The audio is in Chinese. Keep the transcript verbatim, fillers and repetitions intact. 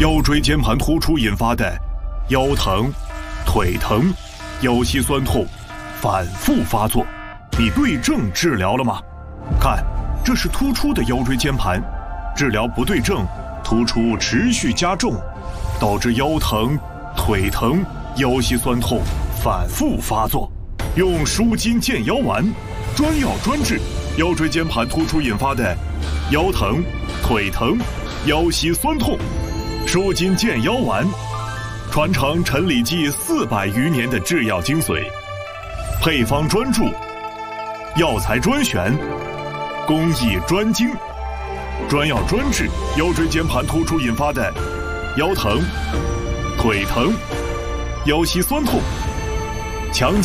腰椎间盘突出引发的腰疼、腿疼、腰膝酸痛反复发作，你对症治疗了吗？看，这是突出的腰椎间盘，治疗不对症，突出持续加重，导致腰疼、腿疼、腰膝酸痛反复发作。用舒筋健腰丸，专药专治腰椎间盘突出引发的腰疼、腿疼、腰膝酸痛。舒筋健腰丸，传承陈李济四百余年的制药精髓，配方专注，药材专选，工艺专精，专药专治腰椎间盘突出引发的腰疼、腿疼、腰膝酸痛，强